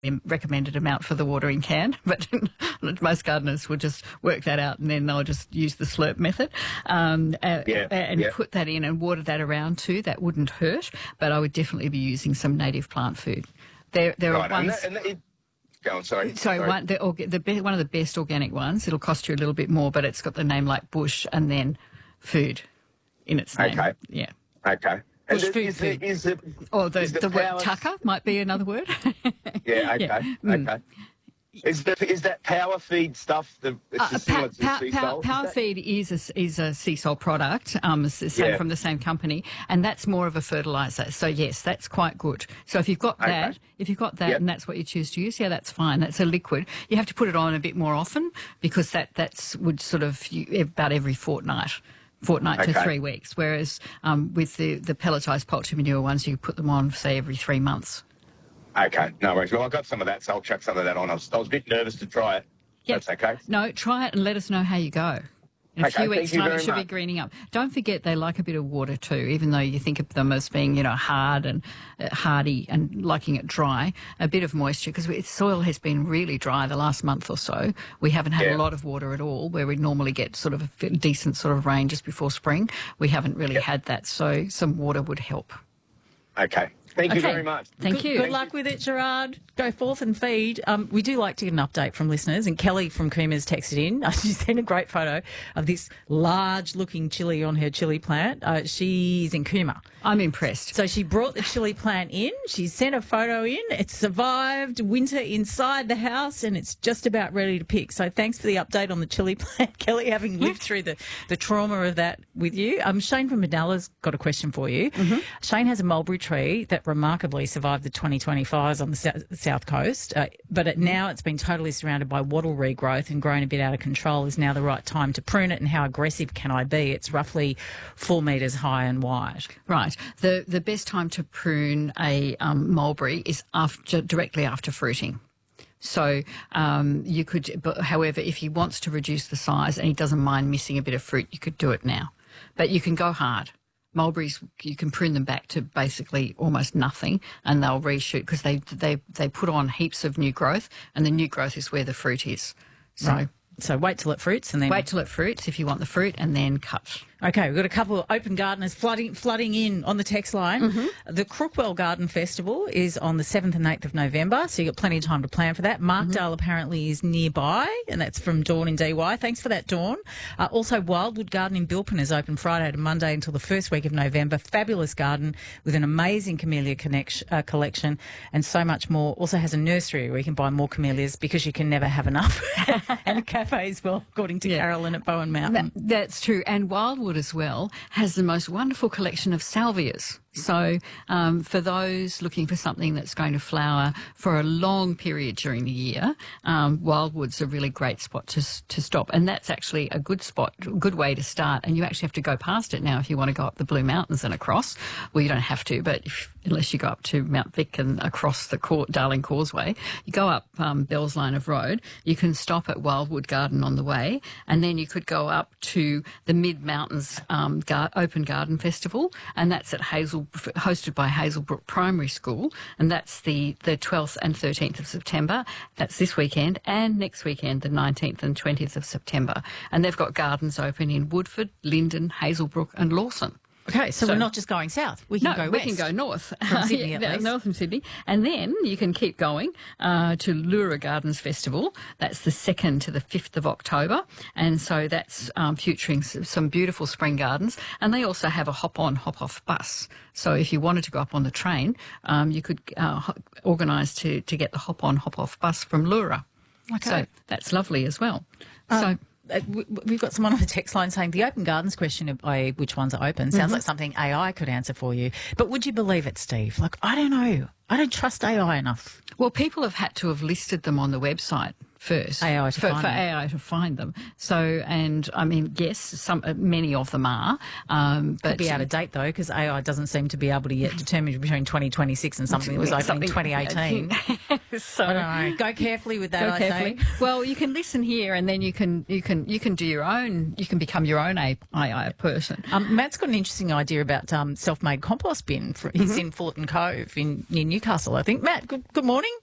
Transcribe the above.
recommended amount for the watering can, but most gardeners will just work that out and then they'll just use the slurp method and put that in and water that around too. That wouldn't hurt, but I would definitely be using some native plant food. There are ones... Go on, sorry. One of the best organic ones. It'll cost you a little bit more, but it's got the name like bush and then food in its name. Okay. Yeah. Okay. Bush And food. The word tucker might be another word. Yeah, okay, okay. Is that power feed stuff similar to sea salt? Power feed is a sea salt product, from the same company, and that's more of a fertiliser. So yes, that's quite good. So if you've got that, and that's what you choose to use, that's fine. That's a liquid. You have to put it on a bit more often because that's would sort of about every fortnight to 3 weeks. Whereas with the pelletised poultry manure ones, you put them on say every 3 months. Okay, no worries. Well, I've got some of that, so I'll chuck some of that on. I was a bit nervous to try it. Yep. That's okay. No, try it and let us know how you go. In a few weeks' time, it should be greening up. Don't forget they like a bit of water too, even though you think of them as being, hard and hardy and liking it dry. A bit of moisture, because its soil has been really dry the last month or so. We haven't had a lot of water at all, where we normally get sort of a decent sort of rain just before spring. We haven't really had that, so some water would help. Okay. Thank you very much. Thank you. Good luck with it, Gerard. Go forth and feed. We do like to get an update from listeners, and Kelly from Coomer's texted in. She sent a great photo of this large-looking chilli on her chilli plant. She's in Coomer. I'm impressed. So she brought the chilli plant in. She sent a photo in. It survived winter inside the house, and it's just about ready to pick. So thanks for the update on the chilli plant, Kelly, having lived through the trauma of that with you. Shane from Madalla's got a question for you. Mm-hmm. Shane has a mulberry tree that remarkably survived the 2020 fires on the south coast, but now it's been totally surrounded by wattle regrowth and grown a bit out of control. Is now the right time to prune it, and how aggressive can I be? It's roughly 4 metres high and wide. Right. The best time to prune a mulberry is directly after fruiting. So you could, but however, if he wants to reduce the size and he doesn't mind missing a bit of fruit, you could do it now. But you can go hard. Mulberries, you can prune them back to basically almost nothing, and they'll reshoot because they put on heaps of new growth, and the new growth is where the fruit is. So. Right. So wait till it fruits and then... Wait till it fruits if you want the fruit, and then cut. Okay, we've got a couple of open gardeners flooding in on the text line. Mm-hmm. The Crookwell Garden Festival is on the 7th and 8th of November, so you've got plenty of time to plan for that. Markdale apparently is nearby, and that's from Dawn in DY. Thanks for that, Dawn. Also, Wildwood Garden in Bilpin is open Friday to Monday until the first week of November. Fabulous garden with an amazing camellia collection and so much more. Also has a nursery where you can buy more camellias because you can never have enough. And a cafe as well, according to Carolyn at Bowen Mountain. That's true. And Wildwood as well has the most wonderful collection of salvias. So for those looking for something that's going to flower for a long period during the year, Wildwood's a really great spot to stop. And that's actually a good spot, a good way to start. And you actually have to go past it now if you want to go up the Blue Mountains and across. Well, you don't have to, but unless you go up to Mount Vic and across the Darling Causeway, you go up Bell's Line of Road, you can stop at Wildwood Garden on the way, and then you could go up to the Mid-Mountains Open Garden Festival, and that's at hosted by Hazelbrook Primary School, and that's the 12th and 13th of September. That's this weekend, and next weekend, the 19th and 20th of September. And they've got gardens open in Woodford, Lyndon, Hazelbrook and Lawson. Okay, so we're not just going south. We can go west. We can go north. From Sydney, at least. North from Sydney. And then you can keep going to Lura Gardens Festival. That's the 2nd to the 5th of October. And so that's featuring some beautiful spring gardens. And they also have a hop-on, hop-off bus. So if you wanted to go up on the train, you could organise to get the hop-on, hop-off bus from Lura. Okay. So that's lovely as well. We've got someone on the text line saying the open gardens question of which ones are open sounds like something AI could answer for you. But would you believe it, Steve? Like, I don't know. I don't trust AI enough. Well, people have had to have listed them on the website first for AI to find them. So, and I mean, yes, many of them are, but could be out of date though, because AI doesn't seem to be able to yet determine between 2026 and something that was open in 2018. So I don't know. Go carefully with that. I say. Well, you can listen here, and then you can do your own. You can become your own AI person. Matt's got an interesting idea about self-made compost bin. He's in Fullerton Cove near Newcastle, I think. Matt, good morning.